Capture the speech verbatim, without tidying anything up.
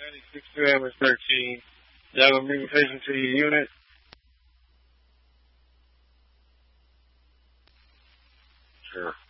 ninety-six two ambulance thirteen. Y'all gonna bring the patient to your unit? Sure.